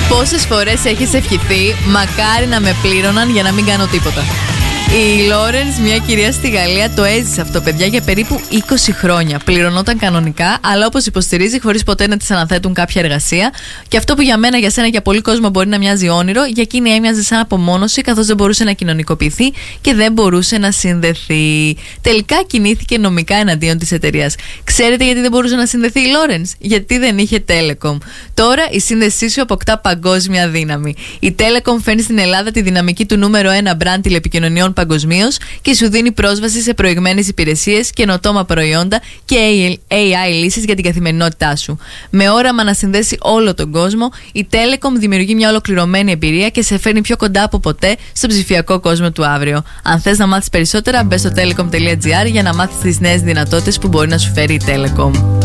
Πόσες φορές έχεις ευχηθεί μακάρι να με πλήρωναν για να μην κάνω τίποτα? Η Λόρενς, μια κυρία στη Γαλλία, το έζησε αυτό, παιδιά, για περίπου 20 χρόνια. Πληρωνόταν κανονικά, αλλά όπως υποστηρίζει, χωρίς ποτέ να της αναθέτουν κάποια εργασία. Και αυτό που για μένα, για σένα και για πολλοί κόσμο μπορεί να μοιάζει όνειρο, για εκείνη έμοιαζε σαν απομόνωση, καθώς δεν μπορούσε να κοινωνικοποιηθεί και δεν μπορούσε να συνδεθεί. Τελικά κινήθηκε νομικά εναντίον της εταιρείας. Ξέρετε γιατί δεν μπορούσε να συνδεθεί η Λόρενς? Γιατί δεν είχε Telecom. Τώρα η σύνδεσή σου αποκτά παγκόσμια δύναμη. Η Telecom φέρνει στην Ελλάδα τη δυναμική του νούμερο 1 brand τηλεπικοινωνιών παγκοσμίως και σου δίνει πρόσβαση σε προηγμένες υπηρεσίες, καινοτόμα προϊόντα και AI λύσεις για την καθημερινότητά σου. Με όραμα να συνδέσει όλο τον κόσμο, η Telecom δημιουργεί μια ολοκληρωμένη εμπειρία και σε φέρνει πιο κοντά από ποτέ στο ψηφιακό κόσμο του αύριο. Αν θες να μάθεις περισσότερα, μπες στο telecom.gr για να μάθεις τις νέες δυνατότητες που μπορεί να σου φέρει η Telecom.